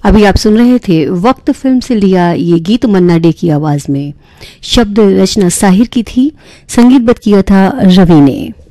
अभी आप सुन रहे थे वक्त फिल्म से लिया ये गीत मन्ना डे की आवाज में। शब्द रचना साहिर की थी, संगीतबद्ध किया था रवि ने।